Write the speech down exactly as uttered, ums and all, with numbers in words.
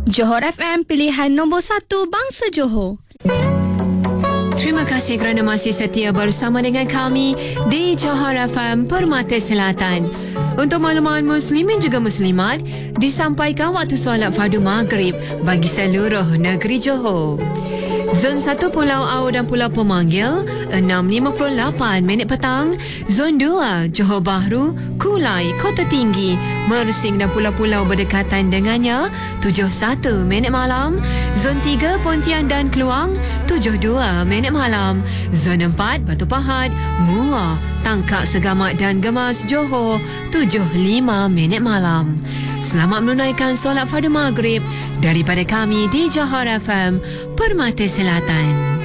Johor F M, pilihan nombor satu bangsa Johor. Terima kasih kerana masih setia bersama dengan kami di Johor F M Permata Selatan. Untuk makluman muslimin juga muslimat, disampaikan waktu solat fardu maghrib bagi seluruh negeri Johor. Zon satu Pulau Au dan Pulau Pemanggil enam lima lapan minit petang. Zon dua Johor Bahru, Kulai, Kota Tinggi, Mersing dan pulau-pulau berdekatan dengannya tujuh satu minit malam. Zon tiga Pontian dan Keluang tujuh dua minit malam. Zon empat Batu Pahat, Muar, Tangkak Segamat dan Gemas Johor tujuh lima minit malam. Selamat menunaikan solat fardu maghrib daripada kami di Johor F M Permata Selatan.